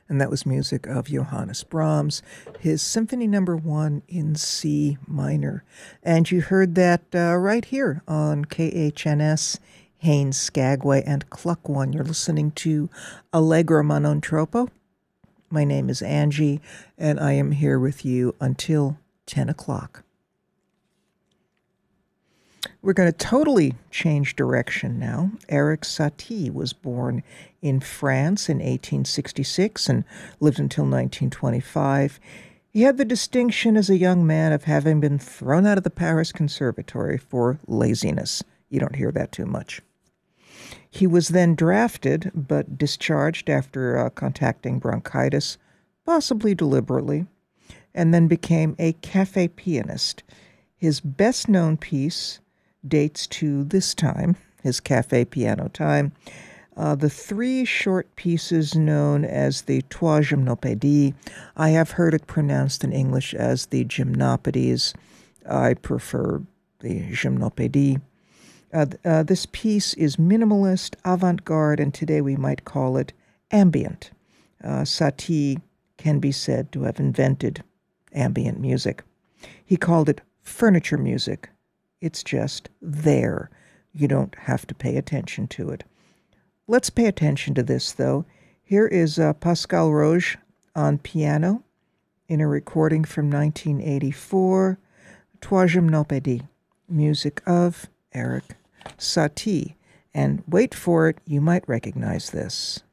And that was music of Johannes Brahms, his Symphony Number 1 in C minor. And you heard that right here on KHNS, Haines, Skagway, and Cluck One. You're listening to Allegro ma non troppo. My name is Angie, and I am here with you until 10 o'clock. We're going to totally change direction now. Erik Satie was born in France in 1866 and lived until 1925. He had the distinction as a young man of having been thrown out of the Paris Conservatory for laziness. You don't hear that too much. He was then drafted, but discharged after contracting bronchitis, possibly deliberately, and then became a cafe pianist. His best-known piece dates to this time, his cafe piano time. The three short pieces known as the Trois Gymnopédies. I have heard it pronounced in English as the Gymnopédies. I prefer the Gymnopédie. This piece is minimalist, avant-garde, and today we might call it ambient. Satie can be said to have invented ambient music. He called it furniture music. It's just there. You don't have to pay attention to it. Let's pay attention to this, though. Here is Pascal Roge on piano in a recording from 1984, Trois Gymnopédies, music of Erik Satie. And wait for it, you might recognize this.